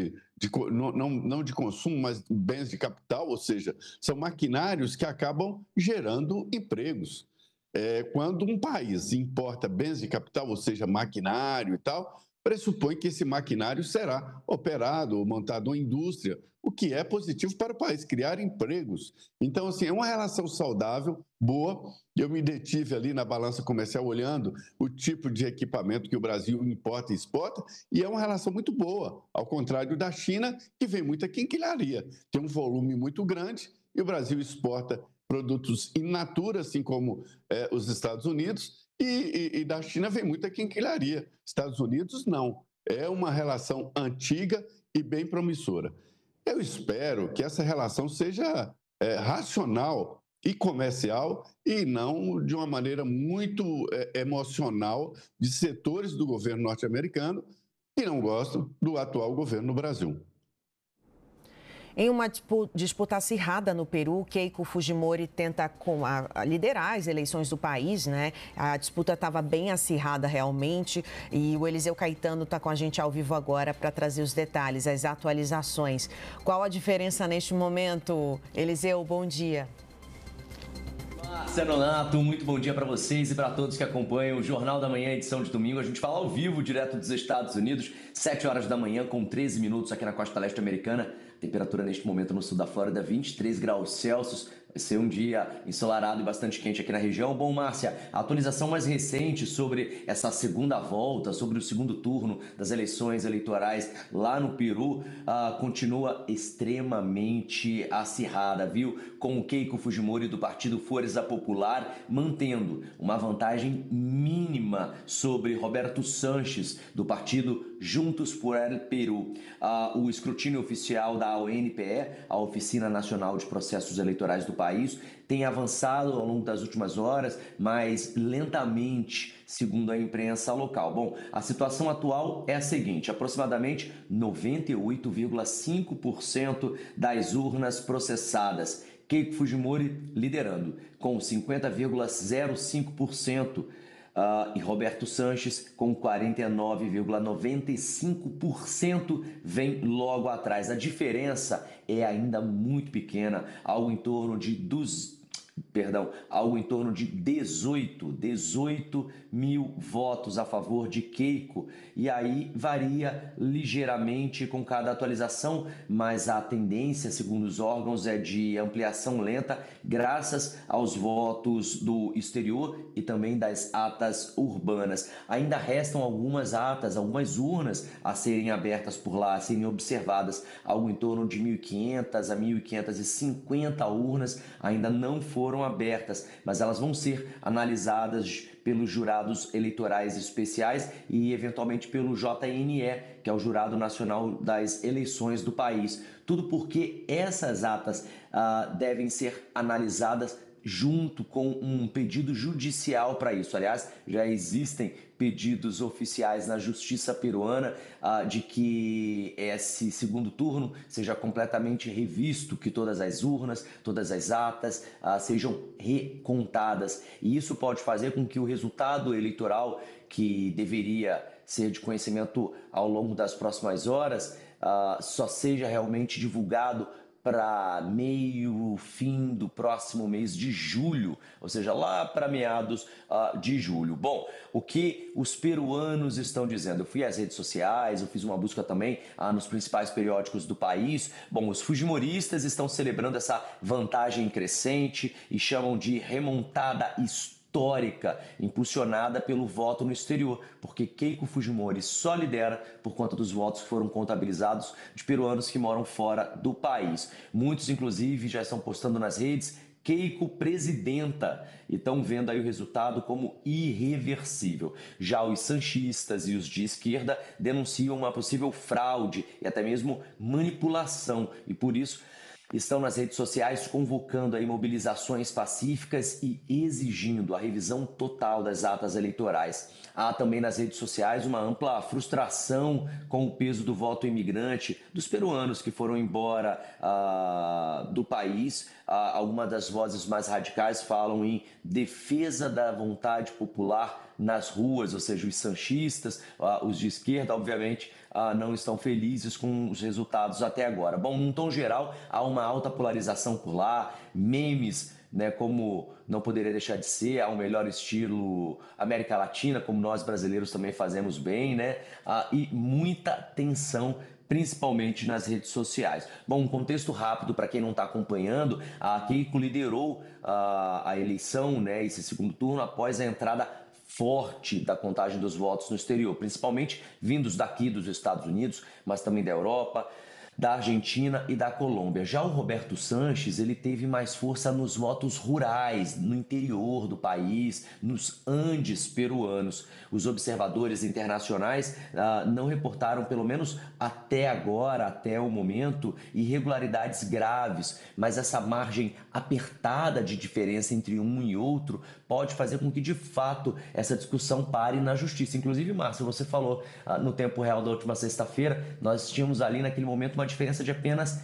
não de consumo, mas bens de capital, ou seja, são maquinários que acabam gerando empregos. Quando um país importa bens de capital, ou seja, maquinário e tal, pressupõe que esse maquinário será operado ou montado uma indústria, o que é positivo para o país, criar empregos. Então, assim, é uma relação saudável, boa. Eu me detive ali na balança comercial olhando o tipo de equipamento que o Brasil importa e exporta, e é uma relação muito boa, ao contrário da China, que vem muita quinquilharia, tem um volume muito grande, e o Brasil exporta produtos in natura, assim como os Estados Unidos, e da China vem muita quinquilharia. Estados Unidos, não. É uma relação antiga e bem promissora. Eu espero que essa relação seja racional e comercial e não de uma maneira muito emocional de setores do governo norte-americano que não gostam do atual governo no Brasil. Em uma disputa acirrada no Peru, Keiko Fujimori tenta liderar as eleições do país, né? A disputa estava bem acirrada realmente e o Eliseu Caetano está com a gente ao vivo agora para trazer os detalhes, as atualizações. Qual a diferença neste momento? Eliseu, bom dia. Márcia Nonato, muito bom dia para vocês e para todos que acompanham o Jornal da Manhã, edição de domingo. A gente fala ao vivo, direto dos Estados Unidos, 7 horas da manhã, com 13 minutos aqui na costa leste americana. Temperatura neste momento no sul da Flórida, 23 graus Celsius. Vai ser um dia ensolarado e bastante quente aqui na região. Bom, Márcia, a atualização mais recente sobre essa segunda volta, sobre o segundo turno das eleições eleitorais lá no Peru, continua extremamente acirrada, viu? Com o Keiko Fujimori do Partido Força Popular mantendo uma vantagem mínima sobre Roberto Sanches do Partido Juntos por el Peru. O escrutínio oficial da ONPE, a Oficina Nacional de Processos Eleitorais do país, tem avançado ao longo das últimas horas, mas lentamente, segundo a imprensa local. Bom, a situação atual é a seguinte: aproximadamente 98,5% das urnas processadas. Keiko Fujimori liderando, com 50,05%. E Roberto Sanches, com 49,95%, vem logo atrás. A diferença é ainda muito pequena, algo em torno de 18 mil votos a favor de Keiko. E aí varia ligeiramente com cada atualização, mas a tendência, segundo os órgãos, é de ampliação lenta, graças aos votos do exterior e também das atas urbanas. Ainda restam algumas atas, algumas urnas a serem abertas por lá, a serem observadas. Algo em torno de 1.500 a 1.550 urnas ainda não foram abertas, mas elas vão ser analisadas pelos jurados eleitorais especiais e eventualmente pelo JNE, que é o Jurado Nacional das Eleições do país. Tudo porque essas atas devem ser analisadas junto com um pedido judicial para isso. Aliás, já existem pedidos oficiais na justiça peruana de que esse segundo turno seja completamente revisto, que todas as urnas, todas as atas sejam recontadas. E isso pode fazer com que o resultado eleitoral, que deveria ser de conhecimento ao longo das próximas horas, só seja realmente divulgado para fim do próximo mês de julho, ou seja, lá para meados de julho. Bom, o que os peruanos estão dizendo? Eu fui às redes sociais, eu fiz uma busca também nos principais periódicos do país. Bom, os fujimoristas estão celebrando essa vantagem crescente e chamam de remontada histórica, impulsionada pelo voto no exterior, porque Keiko Fujimori só lidera por conta dos votos que foram contabilizados de peruanos que moram fora do país. Muitos, inclusive, já estão postando nas redes Keiko presidenta e estão vendo aí o resultado como irreversível. Já os sanchistas e os de esquerda denunciam uma possível fraude e até mesmo manipulação e, por isso, estão nas redes sociais convocando aí mobilizações pacíficas e exigindo a revisão total das atas eleitorais. Há também nas redes sociais uma ampla frustração com o peso do voto imigrante dos peruanos que foram embora do país. Algumas das vozes mais radicais falam em defesa da vontade popular nas ruas, ou seja, os sanchistas, os de esquerda, obviamente, não estão felizes com os resultados até agora. Bom, num tom geral, há uma alta polarização por lá, memes né, como não poderia deixar de ser, ao melhor estilo América Latina, como nós brasileiros também fazemos bem, né, e muita tensão, principalmente nas redes sociais. Bom, um contexto rápido para quem não está acompanhando, a Keiko liderou a eleição, né, esse segundo turno, após a entrada forte da contagem dos votos no exterior, principalmente vindos daqui dos Estados Unidos, mas também da Europa, da Argentina e da Colômbia. Já o Roberto Sanches, ele teve mais força nos votos rurais, no interior do país, nos Andes peruanos. Os observadores internacionais não reportaram, pelo menos até agora, até o momento, irregularidades graves, mas essa margem apertada de diferença entre um e outro pode fazer com que, de fato, essa discussão pare na justiça. Inclusive, Márcio, você falou no tempo real da última sexta-feira, nós tínhamos ali naquele momento uma diferença de apenas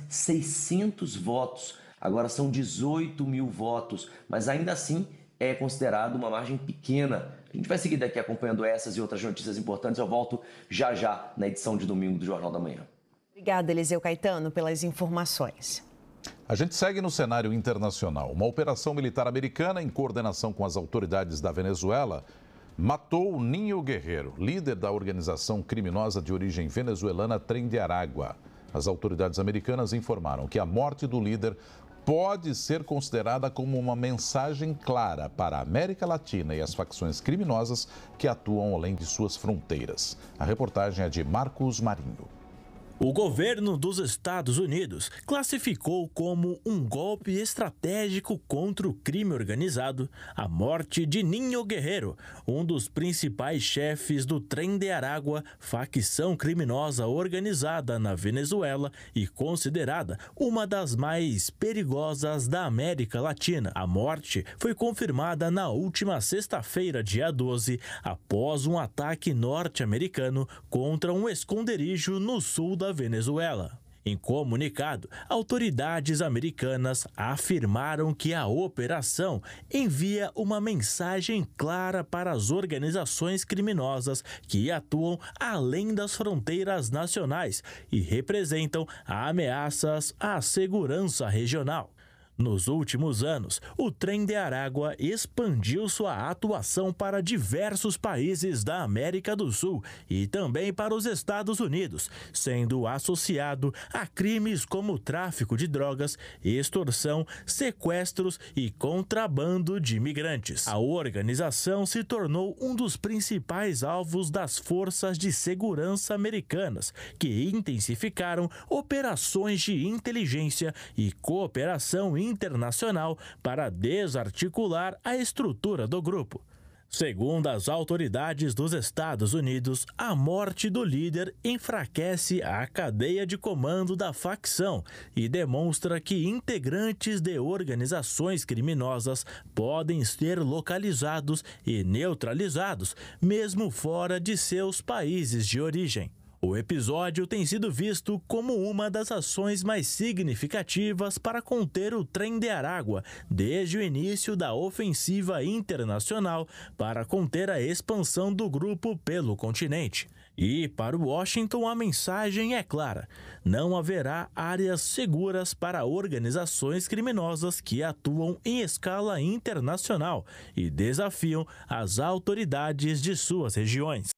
600 votos. Agora são 18 mil votos, mas ainda assim é considerado uma margem pequena. A gente vai seguir daqui acompanhando essas e outras notícias importantes. Eu volto já já na edição de domingo do Jornal da Manhã. Obrigada, Eliseu Caetano, pelas informações. A gente segue no cenário internacional. Uma operação militar americana, em coordenação com as autoridades da Venezuela, matou Ninho Guerreiro, líder da organização criminosa de origem venezuelana Tren de Aragua. As autoridades americanas informaram que a morte do líder pode ser considerada como uma mensagem clara para a América Latina e as facções criminosas que atuam além de suas fronteiras. A reportagem é de Marcos Marinho. O governo dos Estados Unidos classificou como um golpe estratégico contra o crime organizado a morte de Ninho Guerreiro, um dos principais chefes do Tren de Aragua, facção criminosa organizada na Venezuela e considerada uma das mais perigosas da América Latina. A morte foi confirmada na última sexta-feira, dia 12, após um ataque norte-americano contra um esconderijo no sul da Venezuela. Em comunicado, autoridades americanas afirmaram que a operação envia uma mensagem clara para as organizações criminosas que atuam além das fronteiras nacionais e representam ameaças à segurança regional. Nos últimos anos, o Tren de Aragua expandiu sua atuação para diversos países da América do Sul e também para os Estados Unidos, sendo associado a crimes como tráfico de drogas, extorsão, sequestros e contrabando de imigrantes. A organização se tornou um dos principais alvos das forças de segurança americanas, que intensificaram operações de inteligência e cooperação internacional para desarticular a estrutura do grupo. Segundo as autoridades dos Estados Unidos, a morte do líder enfraquece a cadeia de comando da facção e demonstra que integrantes de organizações criminosas podem ser localizados e neutralizados, mesmo fora de seus países de origem. O episódio tem sido visto como uma das ações mais significativas para conter o Tren de Aragua desde o início da ofensiva internacional para conter a expansão do grupo pelo continente. E para Washington a mensagem é clara: não haverá áreas seguras para organizações criminosas que atuam em escala internacional e desafiam as autoridades de suas regiões.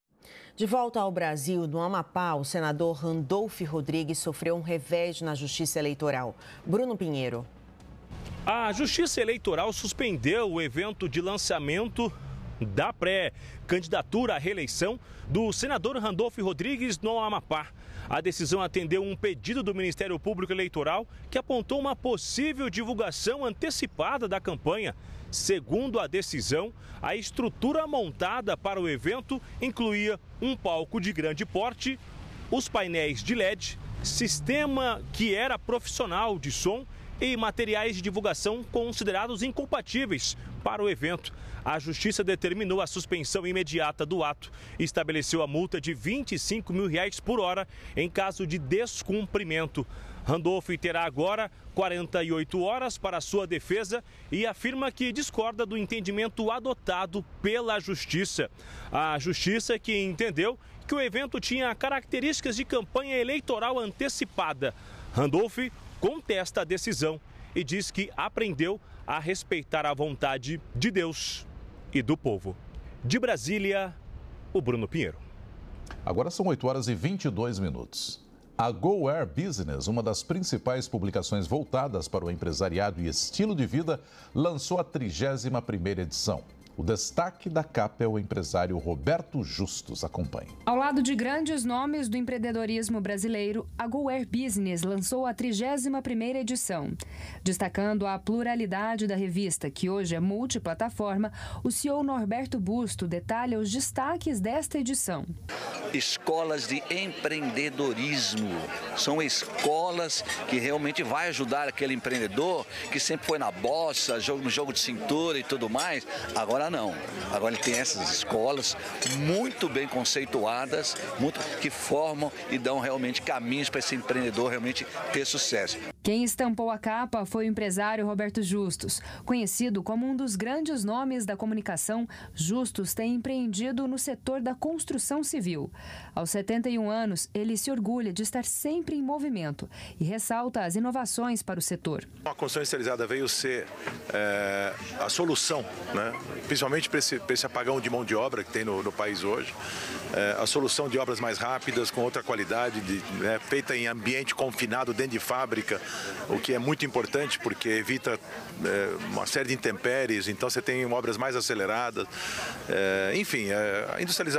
De volta ao Brasil, no Amapá, o senador Randolfo Rodrigues sofreu um revés na Justiça Eleitoral. Bruno Pinheiro. A Justiça Eleitoral suspendeu o evento de lançamento da pré-candidatura à reeleição do senador Randolfo Rodrigues no Amapá. A decisão atendeu um pedido do Ministério Público Eleitoral que apontou uma possível divulgação antecipada da campanha. Segundo a decisão, a estrutura montada para o evento incluía um palco de grande porte, os painéis de LED, sistema que era profissional de som e materiais de divulgação considerados incompatíveis para o evento. A Justiça determinou a suspensão imediata do ato e estabeleceu a multa de R$ 25 mil por hora em caso de descumprimento. Randolfo terá agora 48 horas para sua defesa e afirma que discorda do entendimento adotado pela Justiça. A Justiça que entendeu que o evento tinha características de campanha eleitoral antecipada. Randolfo contesta a decisão e diz que aprendeu a respeitar a vontade de Deus e do povo. De Brasília, o Bruno Pinheiro. Agora são 8h22. A Go Air Business, uma das principais publicações voltadas para o empresariado e estilo de vida, lançou a 31ª edição. O destaque da capa é o empresário Roberto Justus. Acompanhe. Ao lado de grandes nomes do empreendedorismo brasileiro, a Go Air Business lançou a 31ª edição. Destacando a pluralidade da revista, que hoje é multiplataforma, o CEO Norberto Busto detalha os destaques desta edição. Escolas de empreendedorismo. São escolas que realmente vai ajudar aquele empreendedor que sempre foi na bossa, no jogo de cintura e tudo mais. Agora não. Agora ele tem essas escolas muito bem conceituadas, que formam e dão realmente caminhos para esse empreendedor realmente ter sucesso. Quem estampou a capa foi o empresário Roberto Justus. Conhecido como um dos grandes nomes da comunicação, Justus tem empreendido no setor da construção civil. Aos 71 anos, ele se orgulha de estar sempre em movimento e ressalta as inovações para o setor. A construção industrializada veio ser a solução, né? Principalmente para esse apagão de mão de obra que tem no país hoje. A solução de obras mais rápidas, com outra qualidade, feita em ambiente confinado dentro de fábrica, o que é muito importante porque evita uma série de intempéries, então você tem obras mais aceleradas. Enfim, a industrialização